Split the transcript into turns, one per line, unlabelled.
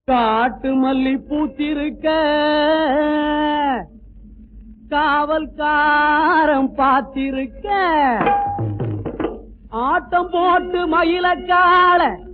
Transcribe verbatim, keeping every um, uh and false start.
காட்டு மல்லி பூத்திருக்க காவல்காரம் பார்த்திருக்க ஆட்டம் போட்டு மயிலக்கால